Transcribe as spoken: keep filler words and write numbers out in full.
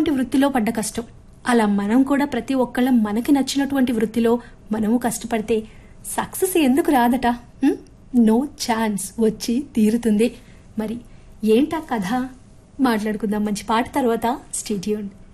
నచ్చినటువంటి వృత్తిలో పడ్డ కష్టం, అలా మనం కూడా ప్రతి ఒక్కళ్ళం మనకి నచ్చినటువంటి వృత్తిలో మనము కష్టపడితే సక్సెస్ ఎందుకు రాదట? నో ఛాన్స్, వచ్చి తీరుతుంది. మరి ఏంటా కథ? మాట్లాడుకుందాం మంచి పాట తర్వాత. Stay tuned.